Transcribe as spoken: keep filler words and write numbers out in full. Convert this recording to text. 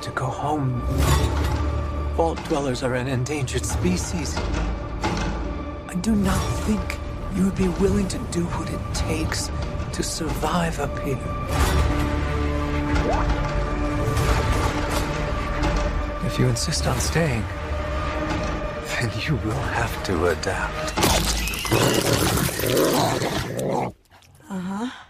to go home. Vault dwellers are an endangered species. I do not think you would be willing to do what it takes to survive up here. If you insist on staying, then you will have to adapt. Uh-huh.